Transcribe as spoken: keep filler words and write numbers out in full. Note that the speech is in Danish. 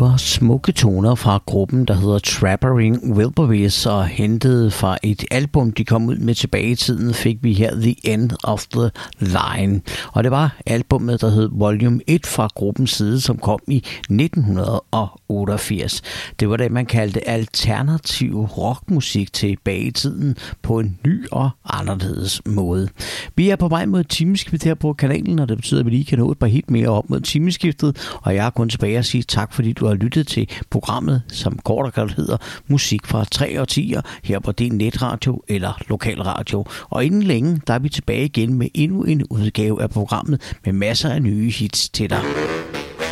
var smukke toner fra gruppen, der hedder Trappering Wilburys, og hentet fra et album, de kom ud med tilbage i tiden, fik vi her The End of the Line. Og det var albumet, der hed Volume et fra gruppens side, som kom i nitten otteogfirs. Det var det, man kaldte alternativ rockmusik tilbage i tiden på en ny og anderledes måde. Vi er på vej mod timeskiftet her på kanalen, og det betyder, at vi lige kan nå et par hit mere op mod timeskiftet, og jeg er kun tilbage at sige tak, fordi du har lyttet til programmet, som kort og godt hedder Musik fra tre årtier, her på din netradio eller lokalradio. Og inden længe, der er vi tilbage igen med endnu en udgave af programmet med masser af nye hits til dig.